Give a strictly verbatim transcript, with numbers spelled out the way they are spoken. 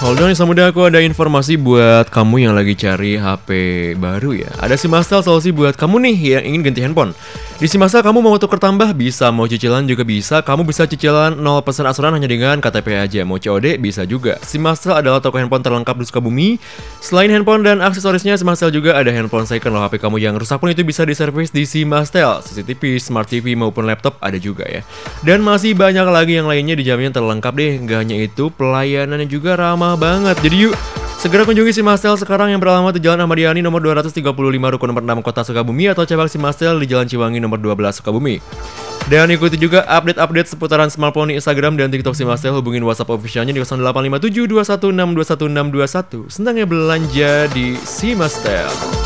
Hold on, Samuda, aku ada informasi buat kamu yang lagi cari H P baru ya. Ada Simastel solusi buat kamu nih yang ingin ganti handphone. Di Simastel kamu mau tukar tambah bisa, mau cicilan juga bisa. Kamu bisa cicilan nol persen asuran hanya dengan K T P aja. Mau C O D bisa juga. Simastel adalah toko handphone terlengkap di Sukabumi. Selain handphone dan aksesorisnya, Simastel juga ada handphone second loh. H P kamu yang rusak pun itu bisa diservis di Simastel. C C T V, Smart T V maupun laptop ada juga ya. Dan masih banyak lagi yang lainnya dijamin terlengkap deh. Gak hanya itu, pelayanannya juga ramah banget. Jadi yuk, segera kunjungi Simastel sekarang yang beralamat di Jalan Ahmad Yani nomor dua ratus tiga puluh lima Rukun nomor enam Kota Sukabumi atau cabang Simastel di Jalan Ciwangi nomor dua belas Sukabumi. Dan ikuti juga update-update seputaran smartphone di Instagram dan TikTok Simastel. Hubungin WhatsApp officialnya di nol delapan lima tujuh dua satu enam dua satu enam dua satu. Senang ya belanja di Simastel.